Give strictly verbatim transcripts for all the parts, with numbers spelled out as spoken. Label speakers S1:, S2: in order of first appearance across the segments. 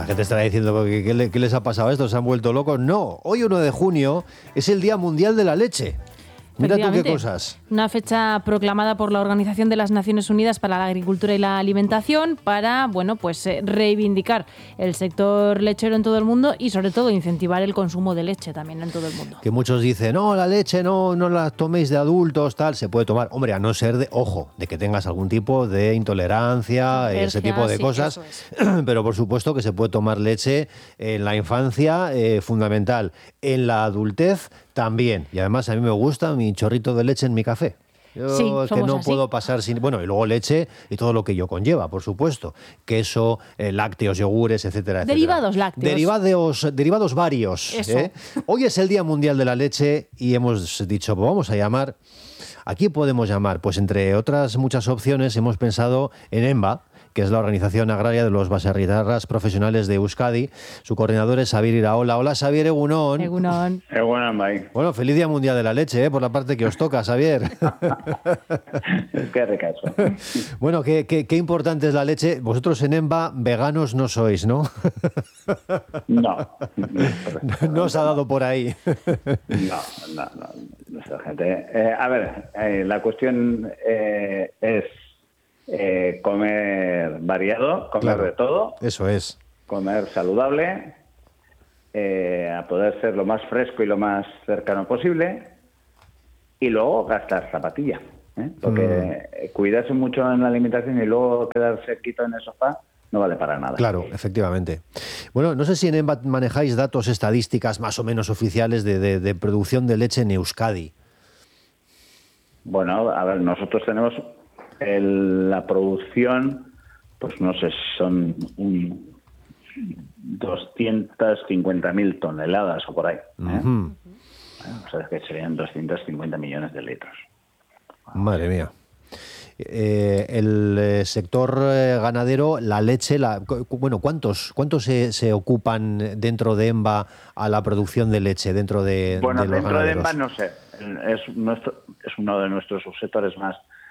S1: gente estará diciendo que ¿qué, le, ¿qué les ha pasado a esto? ¿Se han vuelto locos? No, hoy uno de junio es el Día Mundial de la Leche. Mira tú qué cosas.
S2: Una fecha proclamada por la Organización de las Naciones Unidas para la Agricultura y la Alimentación para, bueno, pues eh, reivindicar el sector lechero en todo el mundo y sobre todo incentivar el consumo de leche también en todo el mundo.
S1: Que muchos dicen, no, la leche no, no la toméis de adultos, tal, se puede tomar. Hombre, a no ser de, ojo, de que tengas algún tipo de intolerancia, Alergia, ese tipo de sí, cosas. Pero por supuesto que se puede tomar leche en la infancia, eh, fundamental. En la adultez también. Y además a mí me gusta mi chorrito de leche en mi café. Yo
S2: sí,
S1: es que no
S2: así.
S1: puedo pasar sin... Bueno, y luego leche y todo lo que ello conlleva, por supuesto. Queso, eh, lácteos, yogures, etcétera, etcétera.
S2: Derivados lácteos.
S1: Derivados, derivados varios. ¿eh? Hoy es el Día Mundial de la Leche y hemos dicho, pues vamos a llamar... ¿A quién podemos llamar? Pues entre otras muchas opciones hemos pensado en EMBA, que es la Organización Agraria de los Baserritarras Profesionales de Euskadi. Su coordinador es Xabier Iraola. Hola, Xabier, egunon.
S2: Egunon.
S3: Egunon, bai.
S1: Bueno, feliz Día Mundial de la Leche, ¿eh? Por la parte que os toca, Xabier.
S3: Es que recaso.
S1: Bueno, ¿qué, qué, qué importante es la leche. Vosotros en EMBA veganos no sois, ¿no?
S3: No.
S1: No os ha dado por ahí.
S3: No, no, no. Nuestra gente. Eh, a ver, eh, la cuestión eh, es eh, comer variado, comer
S1: claro,
S3: de todo.
S1: Eso es.
S3: Comer saludable, eh, a poder ser lo más fresco y lo más cercano posible. Y luego gastar zapatilla. ¿eh? Porque mm. cuidarse mucho en la alimentación y luego quedarse quieto en el sofá no vale para nada.
S1: Claro, efectivamente. Bueno, no sé si en EMBA manejáis datos estadísticas más o menos oficiales de, de, de producción de leche en Euskadi.
S3: Bueno, a ver, nosotros tenemos el, la producción, pues no sé, son un, doscientas cincuenta mil toneladas o por ahí. ¿eh? Uh-huh. Bueno, o sea, que serían doscientos cincuenta millones de litros.
S1: Madre mía. Eh, el eh, sector eh, ganadero, la leche, la, bueno, ¿cuántos cuántos se, se ocupan dentro de EMBA a la producción de leche dentro de,
S3: bueno,
S1: de los
S3: dentro
S1: ganaderos?
S3: de EMBA no sé, es nuestro es uno de nuestros subsectores más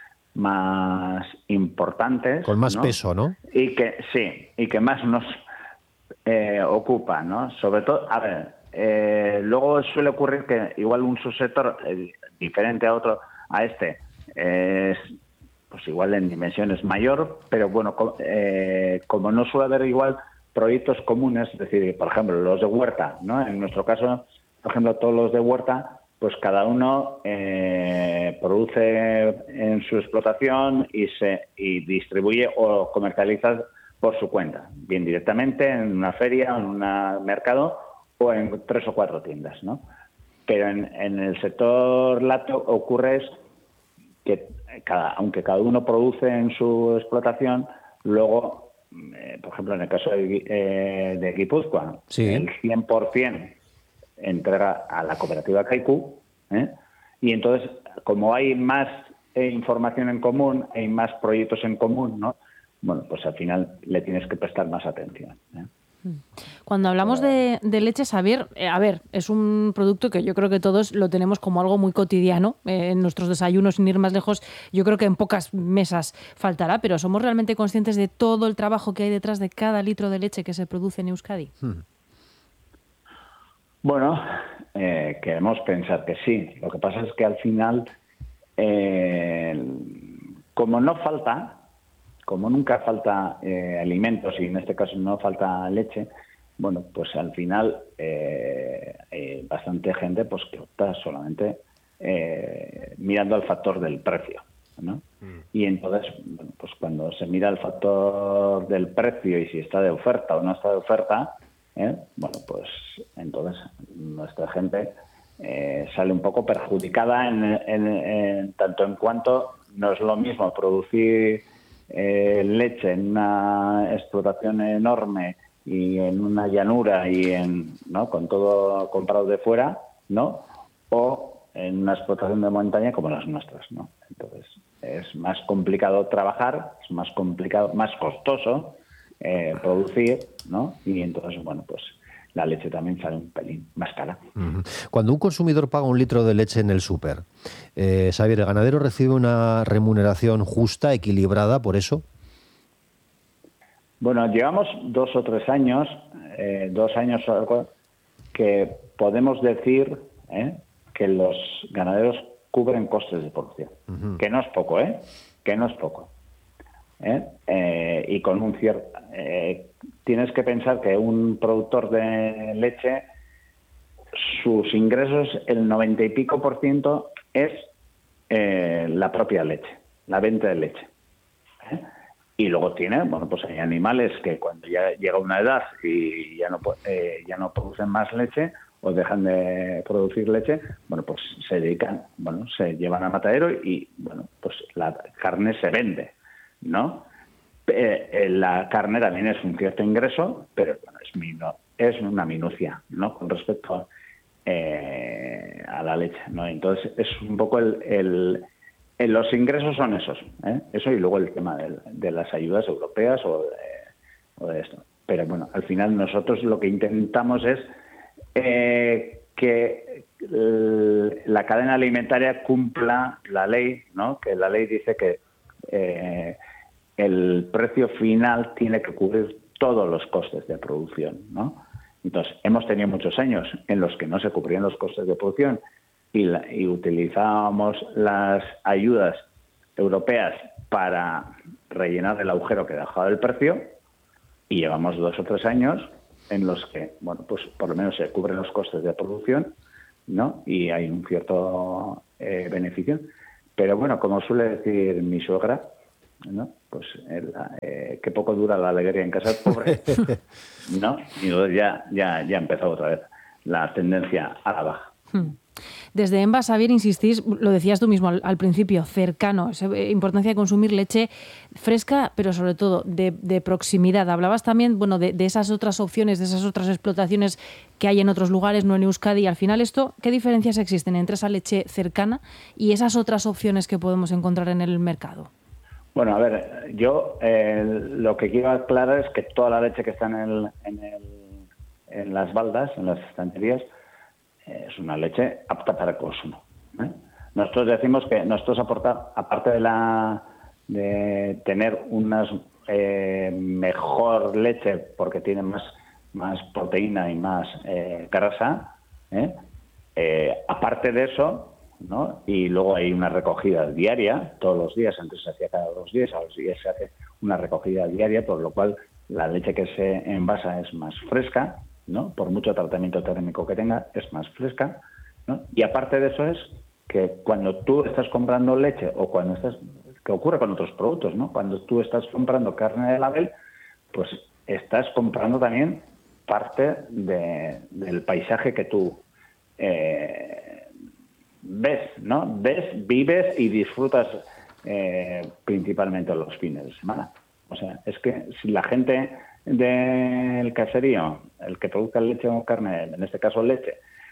S3: más importantes,
S1: con más
S3: ¿no?
S1: peso, ¿no?
S3: Y que sí, y que más nos eh, ocupa, ¿no? Sobre todo, a ver, eh, luego suele ocurrir que igual un subsector eh, diferente a otro, a este, es eh, pues igual en dimensiones mayor, pero bueno, eh, como no suele haber igual proyectos comunes, es decir, por ejemplo, los de huerta, ¿no? En nuestro caso, por ejemplo, todos los de huerta, pues cada uno eh, produce en su explotación y se y distribuye o comercializa por su cuenta, bien directamente en una feria, en un mercado o en tres o cuatro tiendas, ¿no? Pero en, en el sector lácteo ocurre que cada, aunque cada uno produce en su explotación, luego, eh, por ejemplo, en el caso de, eh, de Guipúzcoa, sí. el cien por ciento entrega a la cooperativa Kaiku, ¿eh? Y entonces, como hay más eh, información en común, hay más proyectos en común, ¿no? Bueno, pues al final le tienes que prestar más atención, ¿eh?
S2: Cuando hablamos de, de leche, Xabier, eh, a ver, es un producto que yo creo que todos lo tenemos como algo muy cotidiano eh, en nuestros desayunos, sin ir más lejos. Yo creo que en pocas mesas faltará, pero ¿somos realmente conscientes de todo el trabajo que hay detrás de cada litro de leche que se produce en Euskadi? Hmm.
S3: Bueno, eh, queremos pensar que sí. Lo que pasa es que al final, eh, como no falta... Como nunca falta eh, alimentos y en este caso no falta leche, bueno, pues al final eh, eh, bastante gente pues que opta solamente eh, mirando al factor del precio, ¿no? Mm. Y entonces, bueno, pues cuando se mira el factor del precio y si está de oferta o no está de oferta, ¿eh? bueno, pues entonces nuestra gente eh, sale un poco perjudicada en, en, en tanto en cuanto no es lo mismo producir Eh, leche en una explotación enorme y en una llanura y en no con todo comprado de fuera, ¿no? O en una explotación de montaña como las nuestras, ¿no? Entonces es más complicado trabajar, es más complicado, más costoso eh, producir, ¿no? Y entonces, bueno, pues la leche también sale un pelín más cara.
S1: Cuando un consumidor paga un litro de leche en el súper, eh, Xabier, ¿el ganadero recibe una remuneración justa, equilibrada por eso?
S3: Bueno, llevamos dos o tres años, eh, dos años que podemos decir ¿eh? que los ganaderos cubren costes de producción, uh-huh. que no es poco, ¿eh? Que no es poco. ¿eh? Eh, y con un cierto... Eh, tienes que pensar que un productor de leche, sus ingresos, el noventa y pico por ciento es eh, la propia leche, la venta de leche. ¿eh? Y luego tiene, bueno, pues hay animales que cuando ya llega una edad y ya no eh, ya no producen más leche o dejan de producir leche, bueno, pues se dedican, bueno, se llevan a matadero y, bueno, pues la carne se vende, ¿no? Eh, la carne también es un cierto ingreso, pero bueno, es, mino, es una minucia, ¿no? Con respecto eh, a la leche, ¿no? Entonces es un poco el... el Eh, los ingresos son esos, ¿eh? Eso y luego el tema de, de las ayudas europeas o de, o de esto. Pero bueno, al final nosotros lo que intentamos es eh, que el, la cadena alimentaria cumpla la ley, ¿no? Que la ley dice que eh, el precio final tiene que cubrir todos los costes de producción, ¿no? Entonces, hemos tenido muchos años en los que no se cubrían los costes de producción Y, la, y utilizábamos las ayudas europeas para rellenar el agujero que dejaba el precio, y llevamos dos o tres años en los que, bueno, pues por lo menos se cubren los costes de producción, ¿no? Y hay un cierto eh, beneficio. Pero bueno, como suele decir mi suegra, ¿no? Pues el, eh, qué poco dura la alegría en casa del pobre, ¿no? Y entonces ya, ya, ya empezó otra vez la tendencia a la baja.
S2: Hmm. Desde Envas, Xavier, insistís, lo decías tú mismo al, al principio, cercano, esa importancia de consumir leche fresca, pero sobre todo de, de proximidad. Hablabas también, bueno, de, de esas otras opciones, de esas otras explotaciones que hay en otros lugares, no en Euskadi. Al final, esto, ¿qué diferencias existen entre esa leche cercana y esas otras opciones que podemos encontrar en el mercado?
S3: Bueno, a ver, yo eh, lo que quiero aclarar es que toda la leche que está en, el, en, el, en las baldas, en las estanterías, es una leche apta para el consumo. ¿eh? Nosotros decimos que nosotros aporta, aparte de la de tener unas eh, mejor leche porque tiene más, más proteína y más eh, grasa, ¿eh? Eh, aparte de eso, ¿no? Y luego hay una recogida diaria, todos los días, antes se hacía cada dos días, ahora sí se hace una recogida diaria, por lo cual la leche que se envasa es más fresca, ¿no? Por mucho tratamiento térmico que tenga, es más fresca, ¿no? Y aparte de eso es que cuando tú estás comprando leche o cuando estás, que ocurre con otros productos, ¿no? Cuando tú estás comprando carne de label, pues estás comprando también parte de, del paisaje que tú eh, ves, ¿no? Ves, vives y disfrutas eh, principalmente los fines de semana. O sea, es que si la gente del caserío, el que produzca leche o carne, en este caso leche,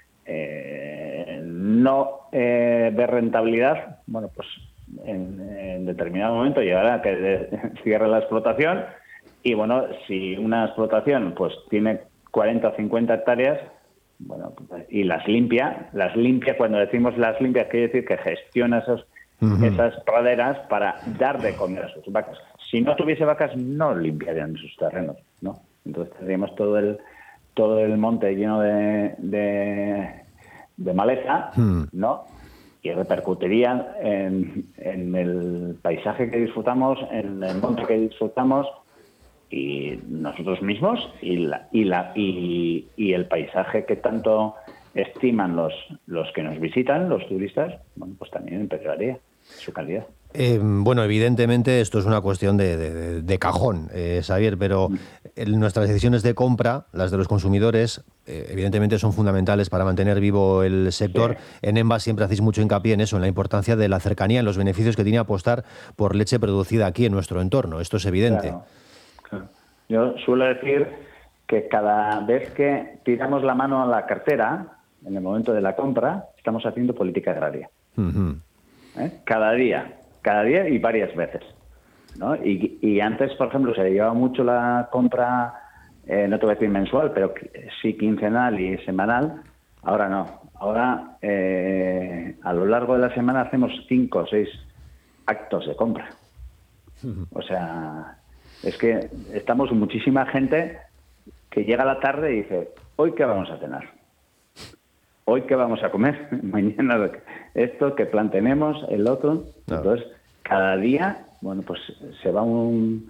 S3: eh, no eh, ve rentabilidad, bueno, pues en, en determinado momento llegará a que de, cierre la explotación y, bueno, si una explotación pues tiene cuarenta o cincuenta hectáreas, bueno, y las limpia, las limpia, cuando decimos las limpia, quiere decir que gestiona esos, uh-huh. esas praderas para dar de comer a sus vacas. Si no tuviese vacas, no limpiarían sus terrenos, ¿no? Entonces tendríamos todo el todo el monte lleno de, de, de maleza, hmm. ¿no? Y repercutiría en, en el paisaje que disfrutamos, en el monte que disfrutamos, y nosotros mismos, y la, y la y, y el paisaje que tanto estiman los los que nos visitan, los turistas, bueno, pues también empeoraría su calidad.
S1: Eh, bueno, evidentemente esto es una cuestión de, de, de cajón, eh, Xavier, pero el, nuestras decisiones de compra, las de los consumidores, eh, evidentemente son fundamentales para mantener vivo el sector. Sí. En Envas siempre hacéis mucho hincapié en eso, en la importancia de la cercanía, en los beneficios que tiene apostar por leche producida aquí en nuestro entorno. Esto es evidente.
S3: Claro, claro. Yo suelo decir que cada vez que tiramos la mano a la cartera, en el momento de la compra, estamos haciendo política agraria. Uh-huh. ¿Eh? Cada día. Cada día y varias veces, ¿no? Y, y antes, por ejemplo, se llevaba mucho la compra, eh, no te voy a decir mensual, pero sí quincenal y semanal. Ahora no. Ahora, eh, a lo largo de la semana hacemos cinco o seis actos de compra. O sea, es que estamos muchísima gente que llega a la tarde y dice, ¿hoy qué vamos a cenar? ¿Hoy qué vamos a comer? Mañana esto, ¿qué plan tenemos? El otro. No. Entonces, cada día, bueno, pues se va un,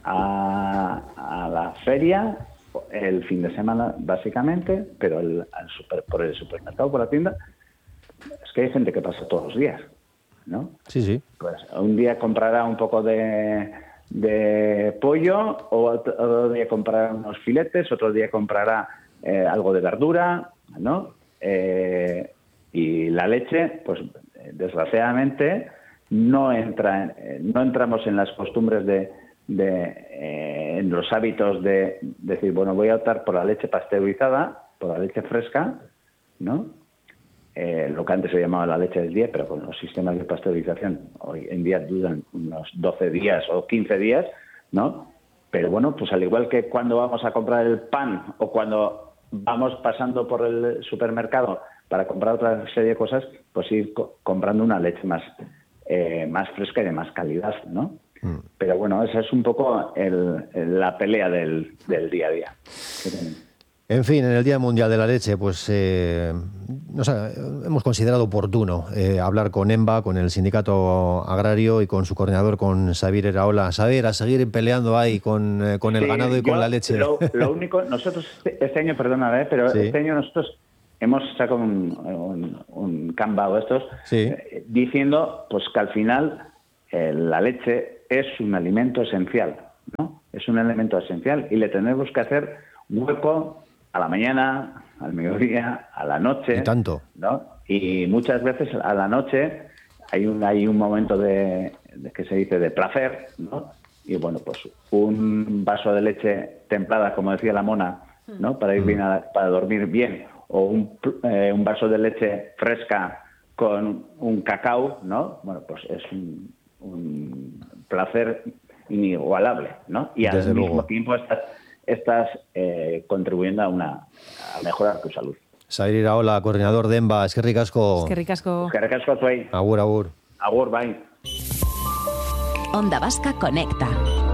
S3: a, a la feria el fin de semana, básicamente, pero el, al super, por el supermercado, por la tienda, es que hay gente que pasa todos los días, ¿no?
S1: Sí, sí.
S3: Pues un día comprará un poco de, de pollo, o otro, otro día comprará unos filetes, otro día comprará eh, algo de verdura, ¿no? Eh, y la leche, pues desgraciadamente no entra, no entramos en las costumbres de, de eh, en los hábitos de, de decir, bueno, voy a optar por la leche pasteurizada, por la leche fresca, ¿no? Eh, lo que antes se llamaba la leche del día, pero con los sistemas de pasteurización hoy en día duran unos doce días o quince días, ¿no? Pero bueno, pues al igual que cuando vamos a comprar el pan o cuando vamos pasando por el supermercado para comprar otra serie de cosas, pues ir co- comprando una leche más, eh, más fresca y de más calidad, ¿no? Mm. Pero bueno, esa es un poco el, el, la pelea del, del día a día.
S1: En fin, en el Día Mundial de la Leche, pues eh, no sé, hemos considerado oportuno eh, hablar con EMBA, con el sindicato agrario y con su coordinador, con Xavier Iraola. Xavier, a seguir peleando ahí con, eh, con el sí, ganado y yo, con la leche.
S3: Lo, lo único, nosotros este año, perdona, ¿eh? pero sí. este año nosotros hemos sacado un, un, un Canva estos
S1: sí.
S3: eh, diciendo pues que al final eh, la leche es un alimento esencial, ¿no? Es un elemento esencial y le tenemos que hacer hueco a la mañana, al mediodía, a la noche.
S1: Y tanto.
S3: ¿No? Y muchas veces a la noche hay un, hay un momento de, de que se dice de placer, ¿no? Y bueno, pues un vaso de leche templada, como decía la mona, ¿no? Para ir bien a, para dormir bien, o un, eh, un vaso de leche fresca con un cacao, ¿no? Bueno, pues es un, un placer inigualable, ¿no? Y al
S1: Desde
S3: mismo
S1: luego.
S3: tiempo estás estás eh, contribuyendo a una a mejorar tu salud.
S1: Xavier Iraola, coordinador de EMBA, eskerrik asko.
S2: Eskerrik asko.
S3: Eskerrik asko zuei.
S1: Agur, agur.
S3: Agur, bai.
S4: Onda Vasca Conecta.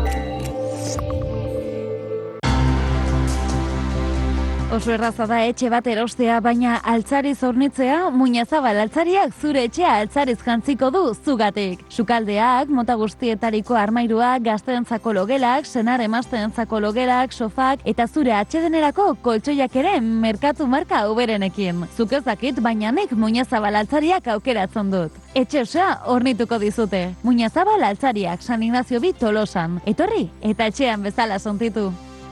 S5: Oso erraza da etxe bat erostea, baina altzariz hornitzea, Muñazabal altzariak zure etxea altzariz jantziko du zugatik. Sukaldeak, mota guztietariko armairuak, gazteentzako logelak, senar emazteentzako logelak, sofak eta zure atsedenerako koltsoiak ere merkatu marka uberenekin. Zuk ez dakit, baina nik Muñazabal altzariak aukeratzen dut. Etxe osoa hornituko dizute. Muñazabal altzariak San Ignacio bi Tolosan. Etorri eta etxean bezala sontitu.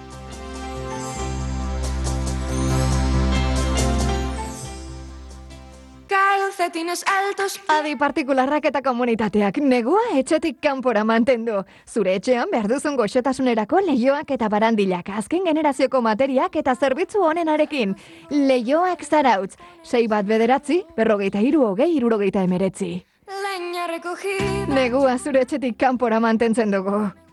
S6: Calcetines altos.
S7: Adi partikularrak eta komunitateak negua etxetik kanpora mantendu. Zure etxean behar duzun goxotasunerako leioak eta barandilak, azken generazioko materiak eta zerbitzu honenarekin. Leioak Zarautz, sei bat bederatzi, berrogeita hiru hogei hirurogeita emeretzi.
S6: Leña recogida.
S7: Negua zure etxetik kanpora mantentzen dugu.